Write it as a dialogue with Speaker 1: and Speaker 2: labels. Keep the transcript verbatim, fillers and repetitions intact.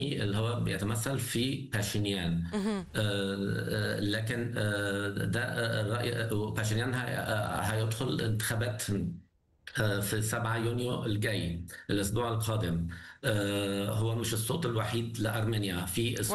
Speaker 1: اللي هو بيتمثل في باشينيان.
Speaker 2: مهم.
Speaker 1: آه، آه، لكن آه، ده آه، الرأي آه، باشينيان هي- آه، هيدخل انتخابات آه، في سبعة يونيو الجاي، الأسبوع القادم. آه، هو مش الصوت الوحيد لأرمينيا في